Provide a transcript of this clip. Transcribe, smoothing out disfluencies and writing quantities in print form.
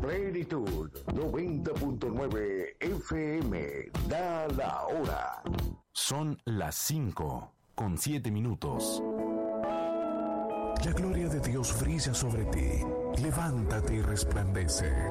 Plenitud 90.9 FM. Da la hora. Son las 5:07. La gloria de Dios brilla sobre ti. Levántate y resplandece.